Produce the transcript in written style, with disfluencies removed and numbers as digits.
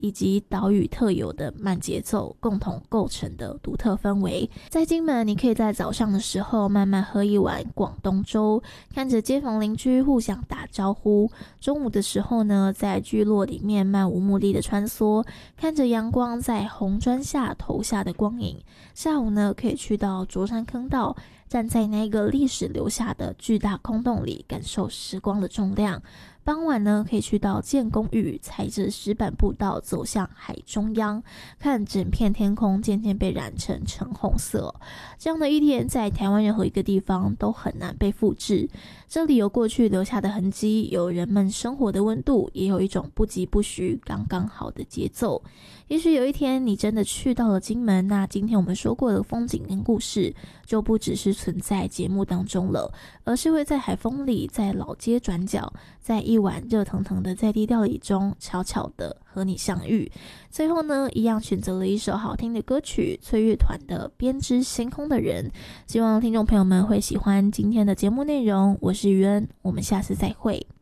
以及岛屿特有的慢节奏共同构成的独特氛围。在金门，你可以在早上的时候慢慢喝一碗广东粥，看着街坊邻居互相打招呼；中午的时候呢，在聚落里面漫无目的的穿梭，看着阳光在红砖下投下的光影。下午呢，可以去到卓山坑道，站在那个历史留下的巨大空洞里，感受时光的重量。傍晚呢，可以去到建功屿，踩着石板步道走向海中央，看整片天空渐渐被染成橙红色。这样的一天在台湾任何一个地方都很难被复制。这里有过去留下的痕迹，有人们生活的温度，也有一种不疾不徐刚刚好的节奏。也许有一天你真的去到了金门，那今天我们说过的风景跟故事就不只是存在节目当中了，而是会在海风里，在老街转角，在一碗热腾腾的在地料理中悄悄的和你相遇。最后呢，一样选择了一首好听的歌曲，翠乐团的《编织星空的人》。希望听众朋友们会喜欢今天的节目内容，我是于恩，我们下次再会。